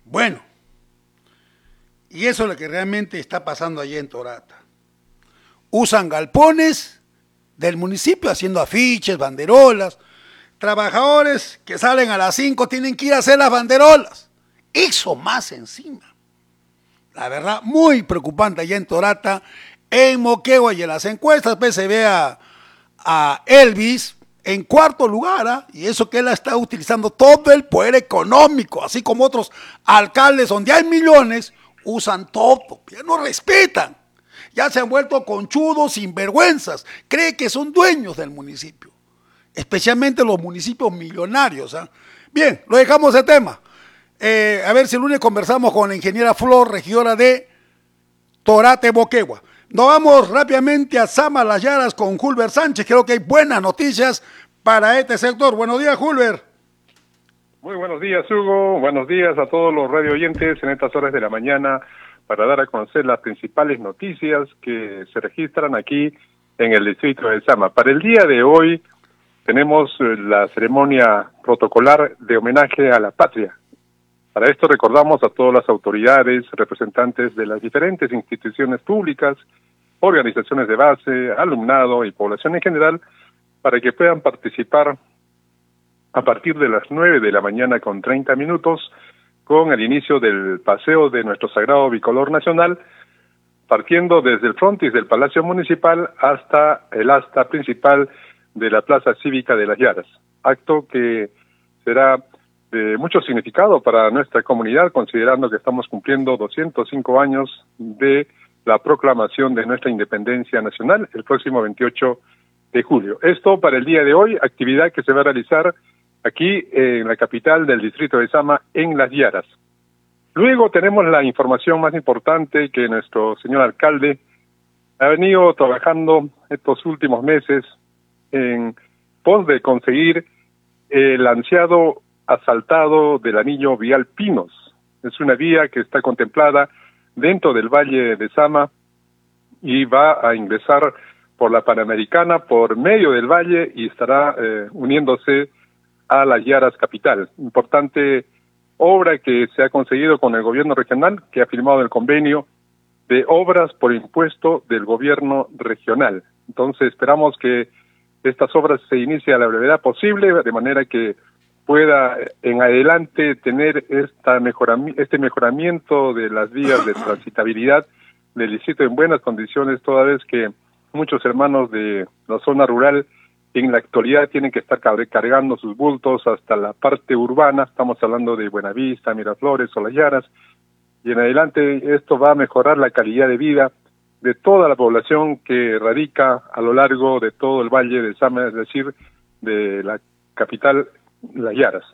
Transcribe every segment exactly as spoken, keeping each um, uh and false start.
Bueno, y eso es lo que realmente está pasando allí en Torata. Usan galpones del municipio haciendo afiches, banderolas. Trabajadores que salen a las cinco tienen que ir a hacer las banderolas. Eso más encima. La verdad, muy preocupante allá en Torata, en Moquegua y en las encuestas, pues se ve a, a Elvis en cuarto lugar, ¿eh? Y eso que él está utilizando todo el poder económico, así como otros alcaldes donde hay millones, usan todo, ya no respetan, ya se han vuelto conchudos, sinvergüenzas, creen que son dueños del municipio, especialmente los municipios millonarios, ¿eh? Bien, lo dejamos de tema. Eh, a ver si el lunes conversamos con la ingeniera Flor, regidora de Torata y Moquegua. Nos vamos rápidamente a Sama Las Llaras con Julber Sánchez. Creo que hay buenas noticias para este sector. Buenos días, Julber. Muy buenos días, Hugo. Buenos días a todos los radio oyentes en estas horas de la mañana para dar a conocer las principales noticias que se registran aquí en el distrito de Sama. Para el día de hoy tenemos la ceremonia protocolar de homenaje a la patria. Para esto recordamos a todas las autoridades, representantes de las diferentes instituciones públicas, organizaciones de base, alumnado y población en general, para que puedan participar a partir de las nueve de la mañana con treinta minutos, con el inicio del paseo de nuestro sagrado bicolor nacional, partiendo desde el frontis del Palacio Municipal hasta el asta principal de la Plaza Cívica de Las Llaras. Acto que será de mucho significado para nuestra comunidad, considerando que estamos cumpliendo doscientos cinco años de la proclamación de nuestra independencia nacional el próximo veintiocho de julio. Esto para el día de hoy, actividad que se va a realizar aquí en la capital del distrito de Sama, en Las Llaras. Luego tenemos la información más importante que nuestro señor alcalde ha venido trabajando estos últimos meses en pos de conseguir el ansiado asfaltado del anillo vial Pinos. Es una vía que está contemplada dentro del Valle de Sama y va a ingresar por la Panamericana por medio del valle y estará eh, uniéndose a Las Llaras capital. Importante obra que se ha conseguido con el gobierno regional, que ha firmado el convenio de obras por impuesto del gobierno regional. Entonces esperamos que estas obras se inicien a la brevedad posible, de manera que pueda en adelante tener esta mejorami- este mejoramiento de las vías de transitabilidad del distrito en buenas condiciones, toda vez que muchos hermanos de la zona rural en la actualidad tienen que estar cargando sus bultos hasta la parte urbana. Estamos hablando de Buenavista, Miraflores o Las Llaras, y en adelante esto va a mejorar la calidad de vida de toda la población que radica a lo largo de todo el Valle de Sama, es decir, de la capital Las Llaras.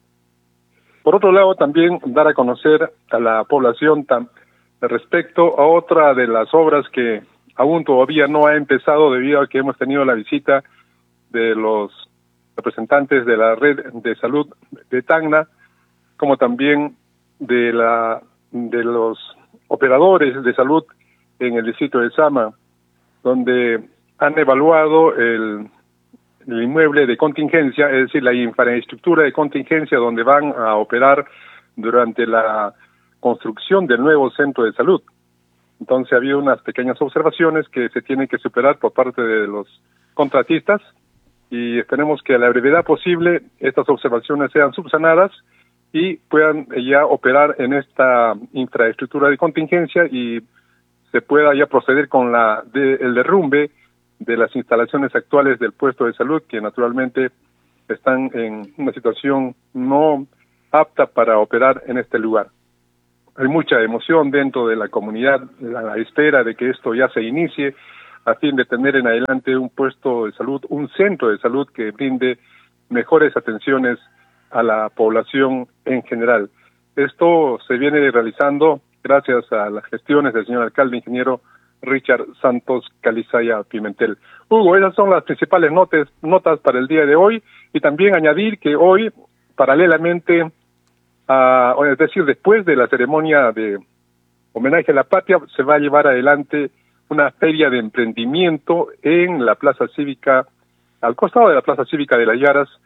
Por otro lado, también dar a conocer a la población tam, respecto a otra de las obras que aún todavía no ha empezado, debido a que hemos tenido la visita de los representantes de la red de salud de Tacna, como también de la de los operadores de salud en el distrito de Sama, donde han evaluado el el inmueble de contingencia, es decir, la infraestructura de contingencia donde van a operar durante la construcción del nuevo centro de salud. Entonces ha habido unas pequeñas observaciones que se tienen que superar por parte de los contratistas y esperemos que a la brevedad posible estas observaciones sean subsanadas y puedan ya operar en esta infraestructura de contingencia y se pueda ya proceder con la de, el derrumbe de las instalaciones actuales del puesto de salud, que naturalmente están en una situación no apta para operar en este lugar. Hay mucha emoción dentro de la comunidad a la espera de que esto ya se inicie, a fin de tener en adelante un puesto de salud, un centro de salud que brinde mejores atenciones a la población en general. Esto se viene realizando gracias a las gestiones del señor alcalde, ingeniero Richard Santos Calizaya Pimentel. Hugo, esas son las principales notas, notas para el día de hoy, y también añadir que hoy, paralelamente, a, es decir, después de la ceremonia de homenaje a la patria, se va a llevar adelante una feria de emprendimiento en la Plaza Cívica, al costado de la Plaza Cívica de Las Llaras,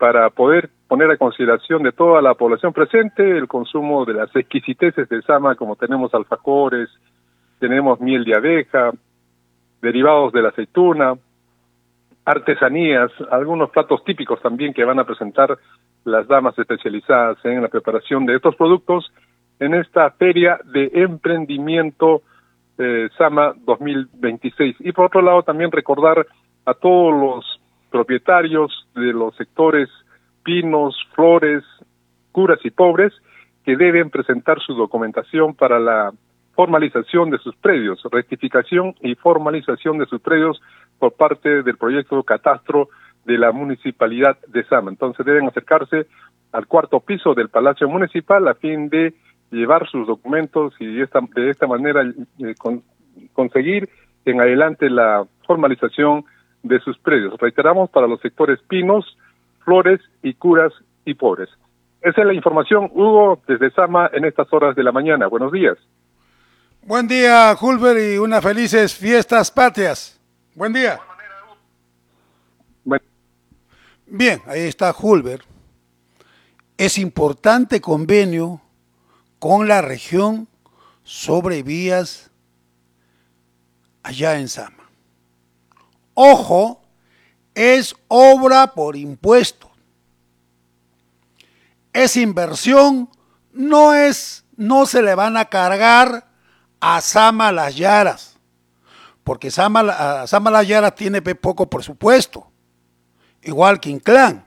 para poder poner a consideración de toda la población presente el consumo de las exquisiteces de Sama, como tenemos alfajores, tenemos miel de abeja, derivados de la aceituna, artesanías, algunos platos típicos también que van a presentar las damas especializadas en la preparación de estos productos en esta feria de emprendimiento eh, Sama dos mil veintiséis. Y por otro lado también recordar a todos los propietarios de los sectores pinos, flores, curas y pobres que deben presentar su documentación para la formalización de sus predios, rectificación y formalización de sus predios por parte del proyecto Catastro de la Municipalidad de Sama. Entonces deben acercarse al cuarto piso del Palacio Municipal a fin de llevar sus documentos y de esta, de esta manera eh, con, conseguir en adelante la formalización de sus predios. Reiteramos, para los sectores pinos, flores y curas y pobres. Esa es la información, Hugo, desde Sama en estas horas de la mañana. Buenos días. Buen día, Hulber, y unas felices fiestas patrias. Buen día. Bueno. Bien, ahí está Hulber. Es importante convenio con la región sobre vías allá en Sama. Ojo, es obra por impuesto. Es inversión, no es, no se le van a cargar a Sama Las Yaras, porque Sama, a Sama Las Yaras tiene poco presupuesto, igual que Inclán.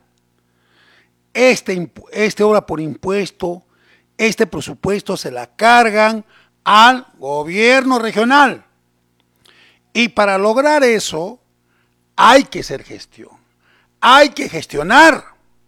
Este, este obra por impuesto, este presupuesto se la cargan al gobierno regional. Y para lograr eso, hay que hacer gestión, hay que gestionar,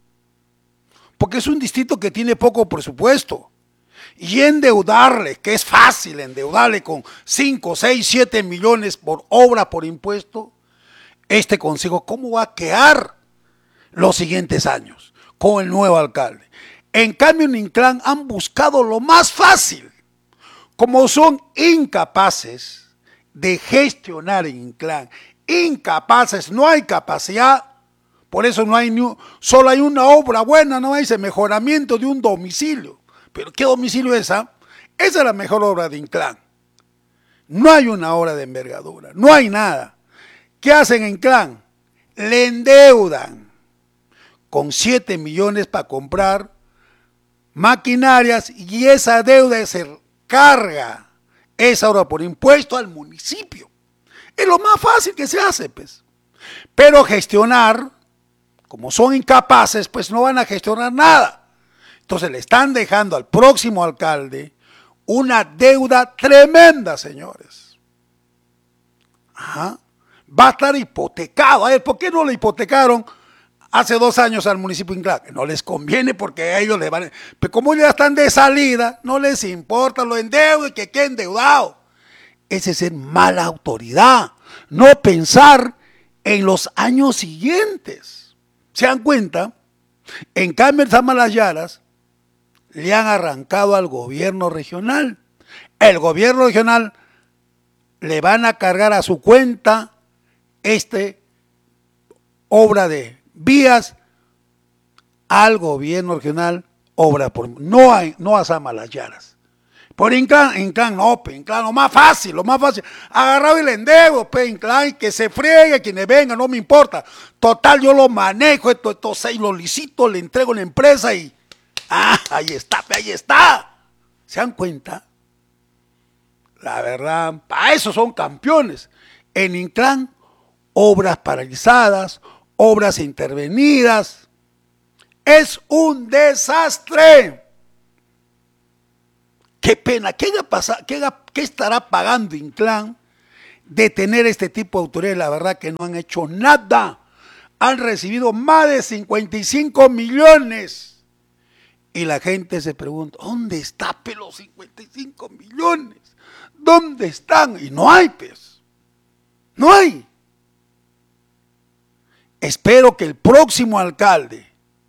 porque es un distrito que tiene poco presupuesto. Y endeudarle, que es fácil endeudarle con cinco, seis, siete millones por obra por impuesto, este consejo, ¿cómo va a quedar los siguientes años con el nuevo alcalde? En cambio, en Inclán han buscado lo más fácil. Como son incapaces de gestionar en Inclán, incapaces, no hay capacidad, por eso no hay ni un, solo hay una obra buena, no hay ese mejoramiento de un domicilio. ¿Pero qué domicilio es esa? Esa es la mejor obra de Inclán. No hay una obra de envergadura, no hay nada. ¿Qué hacen en Inclán? Le endeudan con siete millones para comprar maquinarias y esa deuda se carga, esa obra por impuesto al municipio. Es lo más fácil que se hace, pues. Pero gestionar, como son incapaces, pues no van a gestionar nada. Entonces le están dejando al próximo alcalde una deuda tremenda, señores. Ajá. Va a estar hipotecado. A ver, ¿por qué no le hipotecaron hace dos años al municipio de Inclán? No les conviene porque a ellos les van... Pero como ya están de salida, no les importa lo endeudo y que quede endeudado. Ese es ser mala autoridad. No pensar en los años siguientes. ¿Se dan cuenta? En cambio, en Sama Las Yaras le han arrancado al gobierno regional. El gobierno regional le van a cargar a su cuenta este obra de vías al gobierno regional, obra por no hay, no a Sama Las Yaras. Por Inclán, Inclán no, pe, Inclán, lo más fácil, lo más fácil, agarrado y le endeudo, pe, Inclán, que se friegue, quienes vengan, no me importa. Total, yo lo manejo, estos esto seis lo licito, le entrego a la empresa y ah, ahí está, ahí está. ¿Se dan cuenta? La verdad, para eso son campeones. En Inclán, obras paralizadas, obras intervenidas. Es un desastre. Qué pena. ¿Qué, pasa, qué, qué estará pagando Inclán de tener este tipo de autoridades? La verdad que no han hecho nada. Han recibido más de cincuenta y cinco millones. Y la gente se pregunta, ¿dónde está pe, los cincuenta y cinco millones? ¿Dónde están? Y no hay, pues. No hay. Espero que el próximo alcalde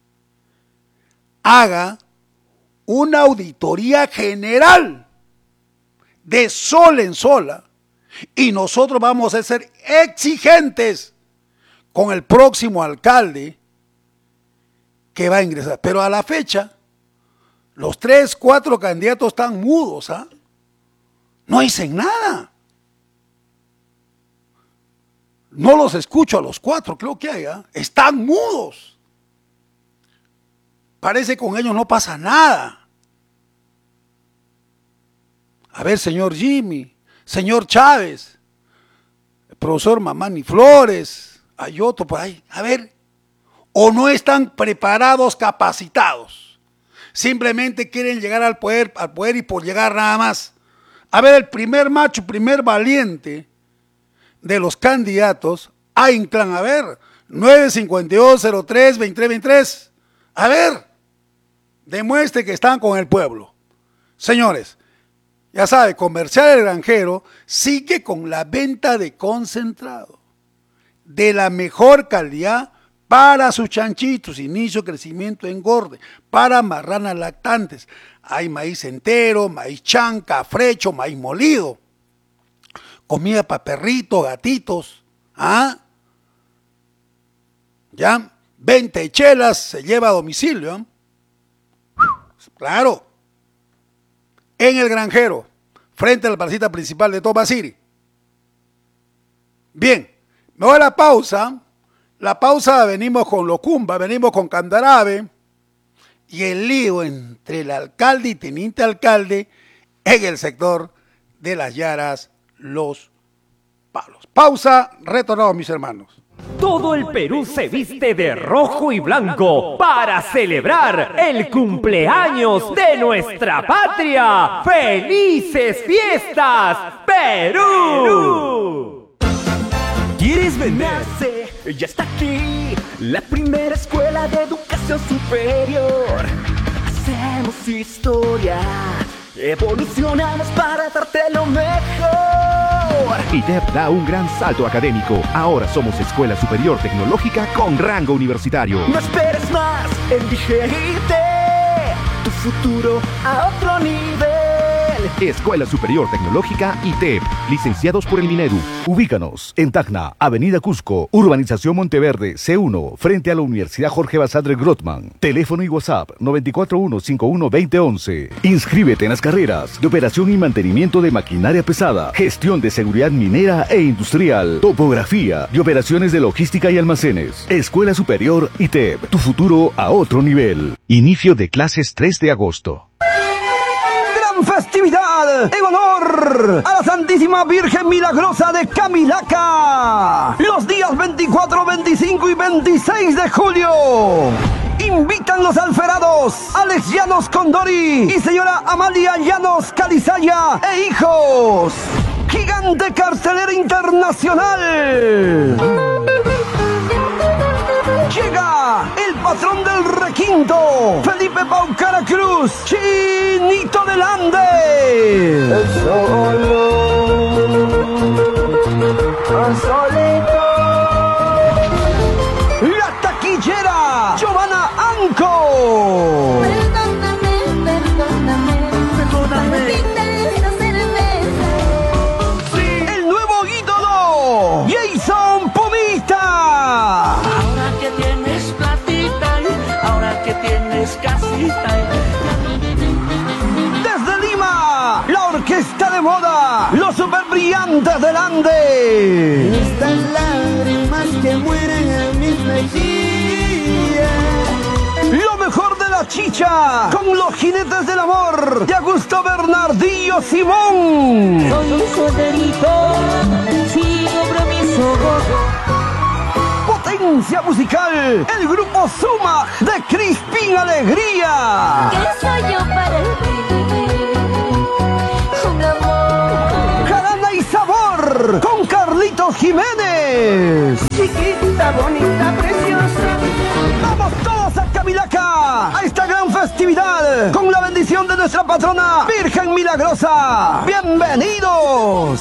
haga una auditoría general de sol en sola y nosotros vamos a ser exigentes con el próximo alcalde que va a ingresar. Pero a la fecha, los tres, cuatro candidatos están mudos, ¿ah? No dicen nada. No los escucho a los cuatro, creo que hay, ¿ah? Están mudos. Parece que con ellos no pasa nada. A ver, señor Jimmy, señor Chávez, el profesor Mamani Flores, hay otro por ahí. A ver, o no están preparados, capacitados. Simplemente quieren llegar al poder, al poder y por llegar nada más. A ver, el primer macho, primer valiente de los candidatos, a Inclán, a ver, nueve cinco dos cero tres veintitrés veintitrés. A ver, demuestre que están con el pueblo. Señores, ya sabe, Comercial El Granjero sigue con la venta de concentrado de la mejor calidad para sus chanchitos, inicio, crecimiento, engorde, para marranas lactantes. Hay maíz entero, maíz chanca, frecho, maíz molido, comida para perritos, gatitos, ¿ah? ¿Ya? veinte chelas se lleva a domicilio, ¿eh? Claro. En El Granjero, frente a la placita principal de Toba City. Bien, me voy a la pausa. La pausa, venimos con Locumba, venimos con Candarabe y el lío entre el alcalde y teniente alcalde en el sector de Las Yaras, Los Palos. Pausa, retornamos mis hermanos. Todo el Perú se viste de rojo y blanco para celebrar el cumpleaños de nuestra patria. ¡Felices fiestas, Perú! ¿Quieres venderse? Ya está aquí la primera escuela de educación superior. Hacemos historia, evolucionamos para darte lo mejor. I T E P da un gran salto académico. Ahora somos Escuela Superior Tecnológica con rango universitario. No esperes más, elige I T E P, tu futuro a otro nivel. Escuela Superior Tecnológica I T E P, licenciados por el Minedu. Ubícanos en Tacna, Avenida Cusco, Urbanización Monteverde, C uno, frente a la Universidad Jorge Basadre Grothman. Teléfono y WhatsApp nueve cuatro uno cinco uno dos cero once. Inscríbete en las carreras de operación y mantenimiento de maquinaria pesada, gestión de seguridad minera e industrial, topografía y operaciones de logística y almacenes. Escuela Superior I T E P, tu futuro a otro nivel. Inicio de clases tres de agosto. Festividad en honor a la Santísima Virgen Milagrosa de Camilaca, los días veinticuatro, veinticinco y veintiséis de julio. Invitan los alferados Alex Llanos Condori y señora Amalia Llanos Calizaya e hijos. Gigante cartelera internacional. Llega el patrón del requinto, Felipe Paucara Cruz, Chinito del Ande. El solo, el solito. La taquillera, Giovanna Anco. Perdóname, perdóname, perdóname. El nuevo ídolo, Jason Pumita. Ahora que tienes platita, ahora que tienes casita. Desde Lima, la orquesta de moda, los super brillantes del Ande. Estas lágrimas que mueren en mis mejillas. Lo mejor de la chicha, con los jinetes del amor, de Augusto Bernardillo Simón. Soy un solterito, sigo promiso. Potencia musical, el grupo Suma de Crispín Alegría. ¿Qué soy yo para ti? Un amor. Jarana y sabor, con Carlitos Jiménez. Chiquita, bonita, preciosa. Vamos todos a Camilaca, a esta gran festividad, con la bendición de nuestra patrona Virgen Milagrosa. ¡Bienvenidos!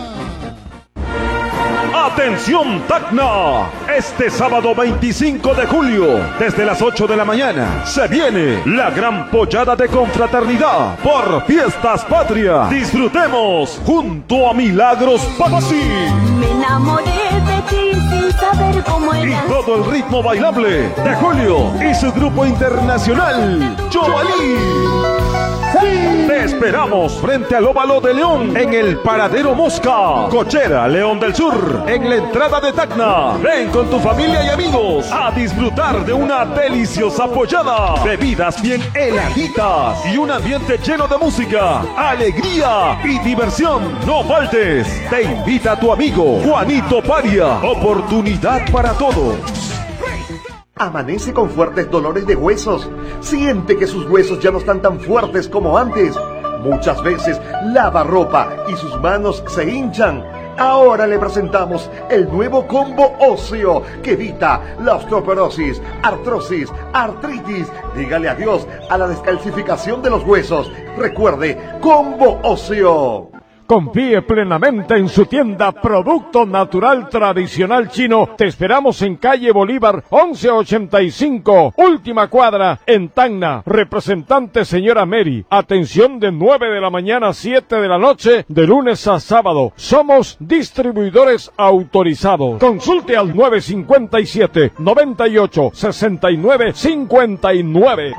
¡Atención Tacna! Este sábado veinticinco de julio, desde las ocho de la mañana, se viene la gran pollada de confraternidad por Fiestas Patria. Disfrutemos junto a Milagros Papasí. Me enamoré de ti sin saber. saber cómo Y era. todo el ritmo bailable de Julio y su grupo internacional, Yovalí. Te esperamos frente al Óvalo de León en el Paradero Mosca, Cochera, León del Sur, en la entrada de Tacna. Ven con tu familia y amigos a disfrutar de una deliciosa pollada, bebidas bien heladitas y un ambiente lleno de música, alegría y diversión. No faltes. Te invita tu amigo Juanito Paria. Oportunidad para todos. Amanece con fuertes dolores de huesos. Siente que sus huesos ya no están tan fuertes como antes. Muchas veces lava ropa y sus manos se hinchan. Ahora le presentamos el nuevo combo óseo que evita la osteoporosis, artrosis, artritis. Dígale adiós a la descalcificación de los huesos. Recuerde, combo óseo. Confíe plenamente en su tienda Producto Natural Tradicional Chino. Te esperamos en calle Bolívar once ochenta y cinco, última cuadra, en Tacna. Representante señora Mary. Atención de nueve de la mañana a siete de la noche, de lunes a sábado. Somos distribuidores autorizados. Consulte al nueve cinco siete, noventa y ocho, sesenta y nueve cincuenta y nueve.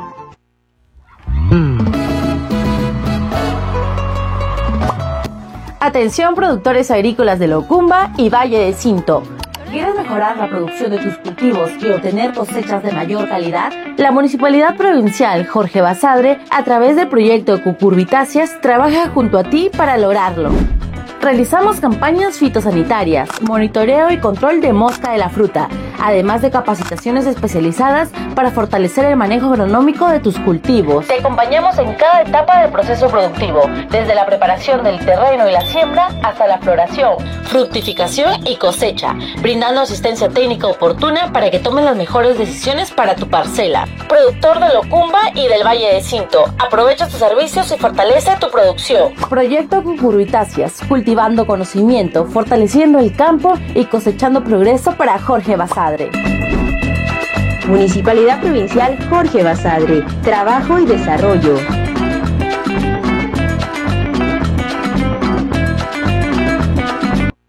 Atención productores agrícolas de Locumba y Valle de Cinto. ¿Quieres mejorar la producción de tus cultivos y obtener cosechas de mayor calidad? La Municipalidad Provincial Jorge Basadre, a través del proyecto Cucurbitáceas, trabaja junto a ti para lograrlo. Realizamos campañas fitosanitarias, monitoreo y control de mosca de la fruta, además de capacitaciones especializadas para fortalecer el manejo agronómico de tus cultivos. Te acompañamos en cada etapa del proceso productivo, desde la preparación del terreno y la siembra hasta la floración, fructificación y cosecha, brindando asistencia técnica oportuna para que tomes las mejores decisiones para tu parcela. Productor de Locumba y del Valle de Cinto, aprovecha tus servicios y fortalece tu producción. Proyecto Cucurbitáceas, cultivando conocimiento, fortaleciendo el campo y cosechando progreso para Jorge Basadre. Municipalidad Provincial Jorge Basadre, trabajo y desarrollo.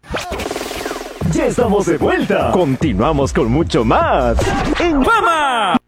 Ya estamos de vuelta. Continuamos con mucho más en Fama.